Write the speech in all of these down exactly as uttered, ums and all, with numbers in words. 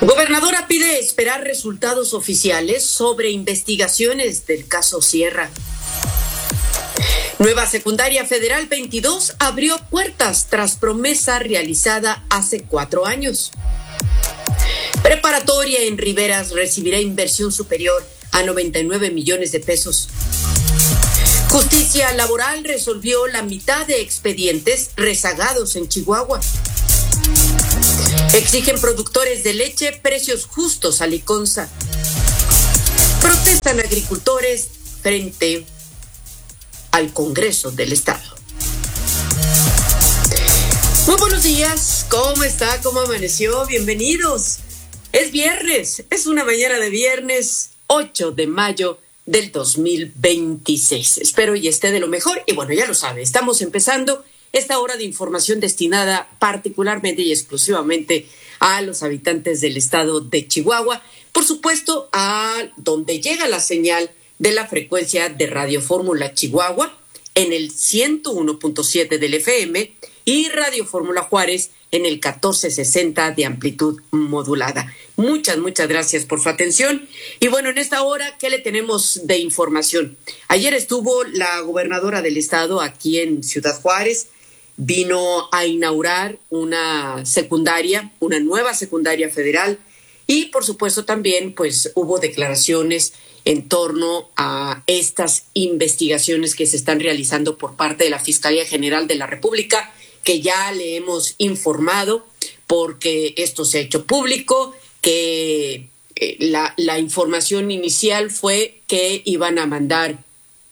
Gobernadora pide esperar resultados oficiales sobre investigaciones del caso Sierra. Nueva Secundaria Federal veintidós abrió puertas tras promesa realizada hace cuatro años. Preparatoria en Riberas recibirá inversión superior a noventa y nueve millones de pesos. Justicia Laboral resolvió la mitad de expedientes rezagados en Chihuahua. Exigen productores de leche precios justos a Liconza. Protestan agricultores frente al Congreso del Estado. Muy buenos días, ¿cómo está? ¿Cómo amaneció? Bienvenidos. Es viernes, es una mañana de viernes, ocho de mayo del dos mil veintiséis. Espero y esté de lo mejor. Y bueno, ya lo sabe, estamos empezando esta hora de información destinada particularmente y exclusivamente a los habitantes del estado de Chihuahua. Por supuesto, a donde llega la señal de la frecuencia de Radio Fórmula Chihuahua en el ciento uno punto siete del F M y Radio Fórmula Juárez en el catorce sesenta de amplitud modulada. Muchas, muchas gracias por su atención. Y bueno, en esta hora, ¿qué le tenemos de información? Ayer estuvo la gobernadora del estado aquí en Ciudad Juárez. Vino a inaugurar una secundaria, una nueva secundaria federal, y por supuesto también pues hubo declaraciones en torno a estas investigaciones que se están realizando por parte de la Fiscalía General de la República, que ya le hemos informado porque esto se ha hecho público, que eh, la, la información inicial fue que iban a mandar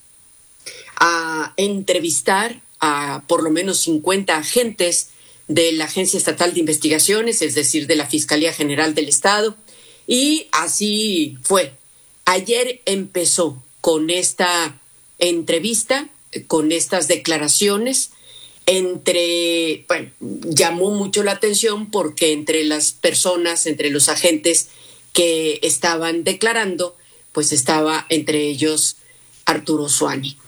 a entrevistar a por lo menos cincuenta agentes de la Agencia Estatal de Investigaciones, es decir, de la Fiscalía General del Estado, y así fue. Ayer empezó con esta entrevista, con estas declaraciones, entre, bueno, llamó mucho la atención porque entre las personas, entre los agentes que estaban declarando, pues estaba entre ellos Arturo Zuani.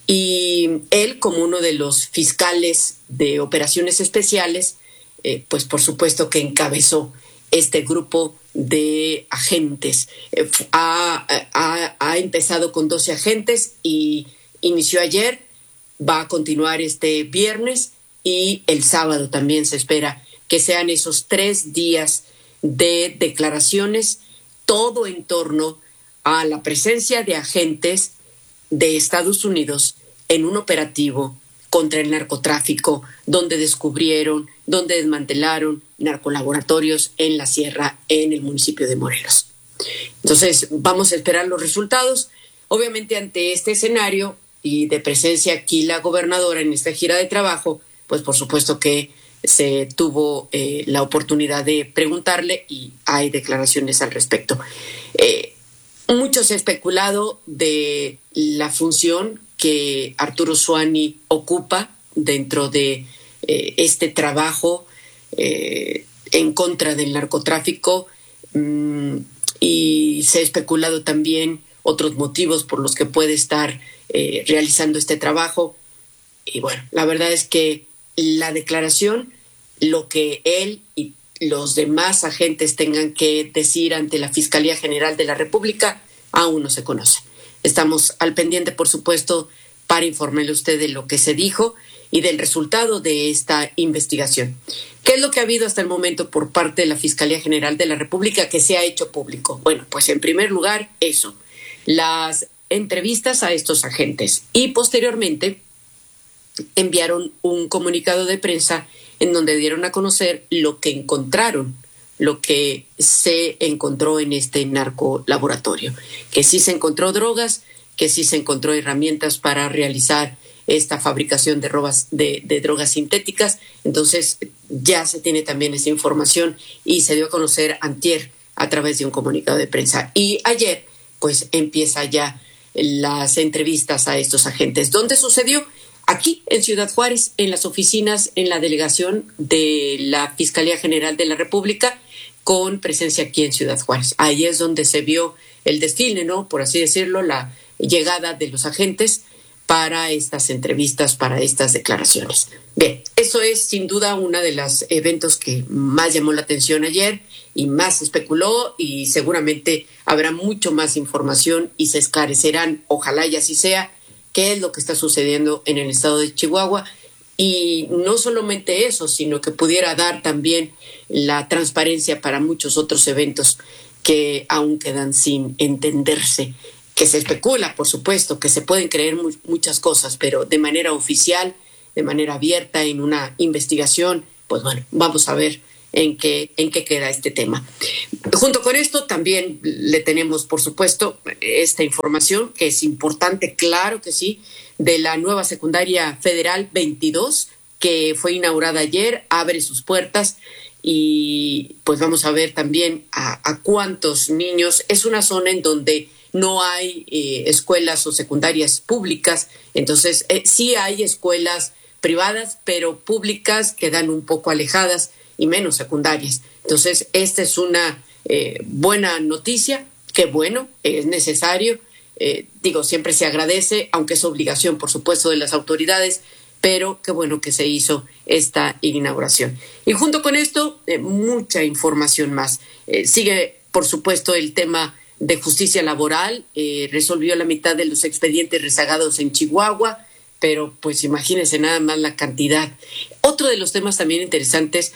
Y él, como uno de los fiscales de operaciones especiales, eh, pues por supuesto que encabezó este grupo de agentes. Eh, ha, ha, ha empezado con doce agentes y inició ayer, va a continuar este viernes y el sábado también se espera que sean esos tres días de declaraciones, todo en torno a la presencia de agentes de Estados Unidos en un operativo contra el narcotráfico, donde descubrieron, donde desmantelaron narcolaboratorios en la sierra, en el municipio de Morelos. Entonces, vamos a esperar los resultados. Obviamente, ante este escenario y de presencia aquí la gobernadora en esta gira de trabajo, pues por supuesto que se tuvo eh, la oportunidad de preguntarle y hay declaraciones al respecto. Eh, mucho se ha especulado de la función que Arturo Zuani ocupa dentro de eh, este trabajo eh, en contra del narcotráfico, mmm, y se ha especulado también otros motivos por los que puede estar eh, realizando este trabajo. Y bueno, la verdad es que la declaración, lo que él y los demás agentes tengan que decir ante la Fiscalía General de la República, aún no se conoce. Estamos al pendiente, por supuesto, para informarle a usted de lo que se dijo y del resultado de esta investigación. ¿Qué es lo que ha habido hasta el momento por parte de la Fiscalía General de la República que se ha hecho público? Bueno, pues en primer lugar, eso, las entrevistas a estos agentes, y posteriormente enviaron un comunicado de prensa en donde dieron a conocer lo que encontraron, lo que se encontró en este narcolaboratorio, que sí se encontró drogas, que sí se encontró herramientas para realizar esta fabricación de, robas, de, de drogas sintéticas. Entonces ya se tiene también esa información y se dio a conocer antier a través de un comunicado de prensa. Y ayer pues empieza ya las entrevistas a estos agentes. ¿Dónde sucedió? Aquí en Ciudad Juárez, en las oficinas, en la delegación de la Fiscalía General de la República, con presencia aquí en Ciudad Juárez. Ahí es donde se vio el desfile, ¿no? Por así decirlo, la llegada de los agentes para estas entrevistas, para estas declaraciones. Bien, eso es sin duda uno de los eventos que más llamó la atención ayer y más especuló, y seguramente habrá mucho más información y se esclarecerán, ojalá y así sea, qué es lo que está sucediendo en el estado de Chihuahua. Y no solamente eso, sino que pudiera dar también la transparencia para muchos otros eventos que aún quedan sin entenderse, que se especula, por supuesto, que se pueden creer mu- muchas cosas, pero de manera oficial, de manera abierta, en una investigación, pues bueno, vamos a ver en qué, en qué queda este tema. Junto con esto también le tenemos, por supuesto, esta información que es importante, claro que sí, de la nueva secundaria federal veintidós, que fue inaugurada ayer, abre sus puertas. Y pues vamos a ver también a, a cuántos niños. Es una zona en donde no hay eh, escuelas o secundarias públicas, entonces eh, sí hay escuelas privadas, pero públicas quedan un poco alejadas y menos secundarias. Entonces esta es una eh, buena noticia, que bueno, es necesario, eh, digo, siempre se agradece, aunque es obligación, por supuesto, de las autoridades, pero qué bueno que se hizo esta inauguración. Y junto con esto, eh, mucha información más. Eh, sigue, por supuesto, el tema de justicia laboral, eh, resolvió la mitad de los expedientes rezagados en Chihuahua, pero pues imagínense nada más la cantidad. Otro de los temas también interesantes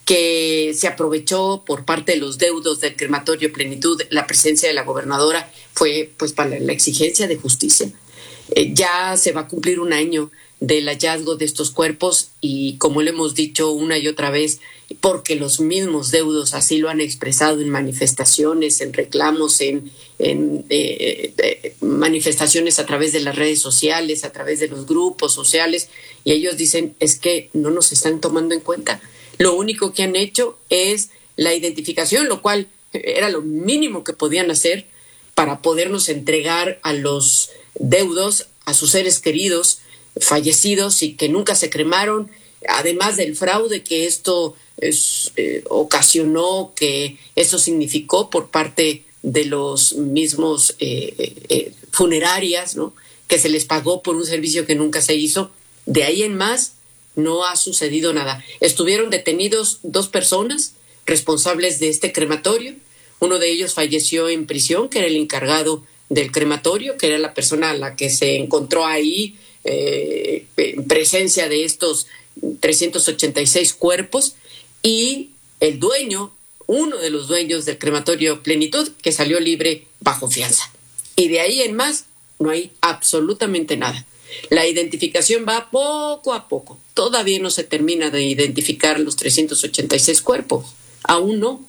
que se aprovechó por parte de los deudos del crematorio Plenitud, la presencia de la gobernadora, fue pues para la exigencia de justicia. Eh, ya se va a cumplir un año del hallazgo de estos cuerpos y, como le hemos dicho una y otra vez, porque los mismos deudos así lo han expresado en manifestaciones, en reclamos, en, en eh, eh, manifestaciones a través de las redes sociales, a través de los grupos sociales, y ellos dicen, es que no nos están tomando en cuenta. Lo único que han hecho es la identificación, lo cual era lo mínimo que podían hacer para podernos entregar a los deudos, a sus seres queridos fallecidos y que nunca se cremaron, además del fraude que esto es, eh, ocasionó, que eso significó por parte de los mismos eh, eh, funerarias, ¿no? Que se les pagó por un servicio que nunca se hizo. De ahí en más no ha sucedido nada. Estuvieron detenidos dos personas responsables de este crematorio. Uno de ellos falleció en prisión, que era el encargado del crematorio, que era la persona a la que se encontró ahí eh, en presencia de estos trescientos ochenta y seis cuerpos, y el dueño, uno de los dueños del crematorio Plenitud, que salió libre bajo fianza. Y de ahí en más no hay absolutamente nada. La identificación va poco a poco. Todavía no se termina de identificar los trescientos ochenta y seis cuerpos. Aún no.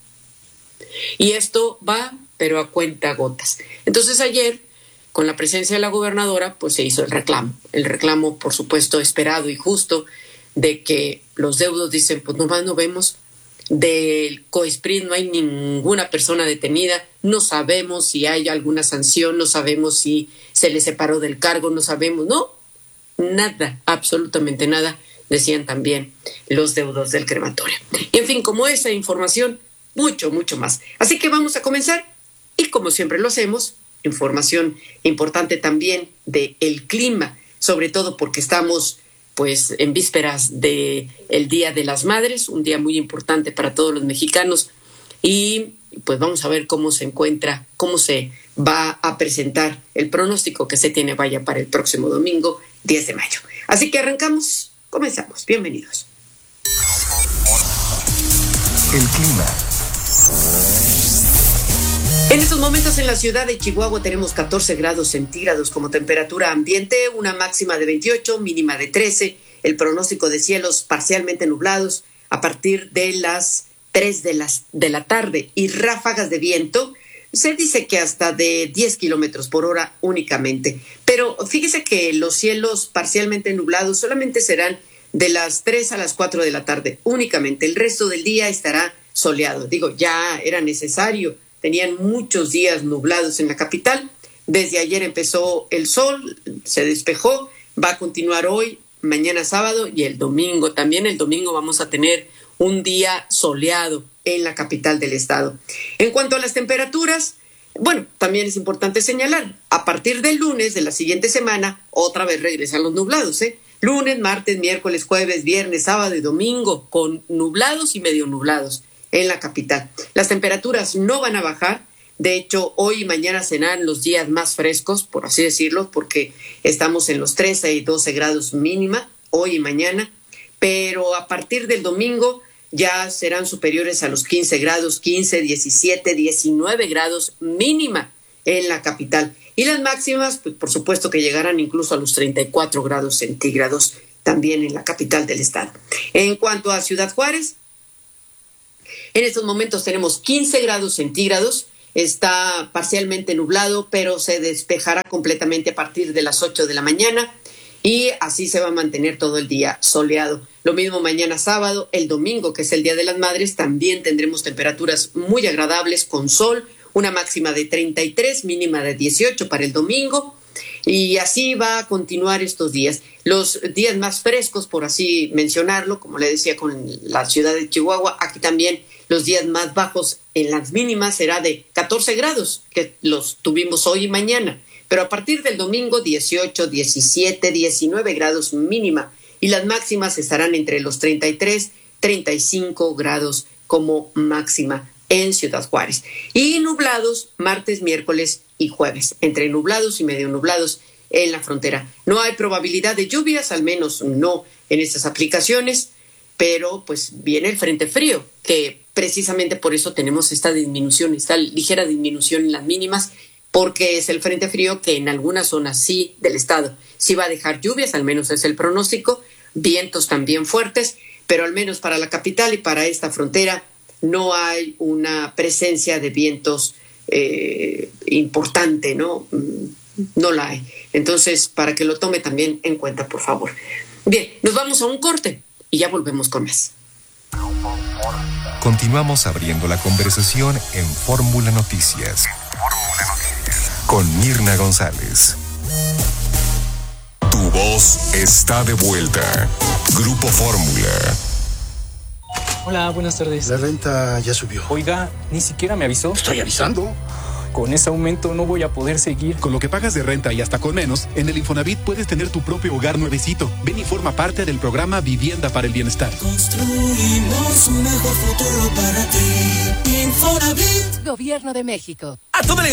Y esto va, pero a cuentagotas. Entonces ayer, con la presencia de la gobernadora, pues se hizo el reclamo. El reclamo, por supuesto, esperado y justo, de que los deudos dicen, pues nomás no vemos. Del COESPRID no hay ninguna persona detenida, no sabemos si hay alguna sanción, no sabemos si se le separó del cargo, no sabemos, no, nada, absolutamente nada, decían también los deudos del crematorio. Y en fin, como esa información, mucho, mucho más. Así que vamos a comenzar, y como siempre lo hacemos, información importante también de el clima, sobre todo porque estamos pues en vísperas de el Día de las Madres, un día muy importante para todos los mexicanos, y pues vamos a ver cómo se encuentra, cómo se va a presentar el pronóstico que se tiene vaya para el próximo domingo, diez de mayo. Así que arrancamos, comenzamos. Bienvenidos. El clima. En estos momentos en la ciudad de Chihuahua tenemos catorce grados centígrados como temperatura ambiente, una máxima de veintiocho, mínima de trece, el pronóstico de cielos parcialmente nublados a partir de las tres de, las, de la tarde, y ráfagas de viento, se dice que hasta de diez kilómetros por hora únicamente. Pero fíjese que los cielos parcialmente nublados solamente serán de las tres a las cuatro de la tarde únicamente. El resto del día estará soleado. Digo, ya era necesario. Tenían muchos días nublados en la capital. Desde ayer empezó el sol, se despejó, va a continuar hoy, mañana sábado y el domingo. También el domingo vamos a tener un día soleado en la capital del estado. En cuanto a las temperaturas, Bueno, también es importante señalar, a partir del lunes de la siguiente semana, otra vez regresan los nublados, ¿eh? Lunes, martes, miércoles, jueves, viernes, sábado y domingo, con nublados y medio nublados en la capital. Las temperaturas no van a bajar. De hecho, hoy y mañana serán los días más frescos, por así decirlo, porque estamos en los trece y doce grados mínima, hoy y mañana. Pero a partir del domingo ya serán superiores a los quince grados, quince, diecisiete, diecinueve grados mínima en la capital. Y las máximas, pues por supuesto que llegarán incluso a los treinta y cuatro grados centígrados también en la capital del estado. En cuanto a Ciudad Juárez, en estos momentos tenemos quince grados centígrados, está parcialmente nublado, pero se despejará completamente a partir de las ocho de la mañana y así se va a mantener todo el día soleado. Lo mismo mañana sábado, el domingo, que es el Día de las Madres, también tendremos temperaturas muy agradables con sol, una máxima de treinta y tres, mínima de dieciocho para el domingo, y así va a continuar estos días. Los días más frescos, por así mencionarlo, como le decía con la ciudad de Chihuahua, aquí también los días más bajos en las mínimas será de catorce grados, que los tuvimos hoy y mañana, pero a partir del domingo dieciocho, diecisiete, diecinueve grados mínima, y las máximas estarán entre los treinta y tres, treinta y cinco grados como máxima en Ciudad Juárez. Y nublados martes, miércoles y jueves, entre nublados y medio nublados en la frontera. No hay probabilidad de lluvias, al menos no en estas aplicaciones, pero pues viene el frente frío, que precisamente por eso tenemos esta disminución, esta ligera disminución en las mínimas, porque es el frente frío que en algunas zonas sí del estado sí va a dejar lluvias, al menos es el pronóstico, vientos también fuertes, pero al menos para la capital y para esta frontera no hay una presencia de vientos eh, importante, ¿no? No la hay. Entonces, para que lo tome también en cuenta, por favor. Bien, nos vamos a un corte y ya volvemos con más. Continuamos abriendo la conversación en Fórmula Noticias. Con Mirna González. Tu voz está de vuelta. Grupo Fórmula. Hola, buenas tardes. La renta ya subió. Oiga, ni siquiera me avisó. Estoy avisando. Con ese aumento no voy a poder seguir. Con lo que pagas de renta y hasta con menos, en el Infonavit puedes tener tu propio hogar nuevecito. Ven y forma parte del programa Vivienda para el Bienestar. Construimos un mejor futuro para ti. Infonavit. Gobierno de México. A toda la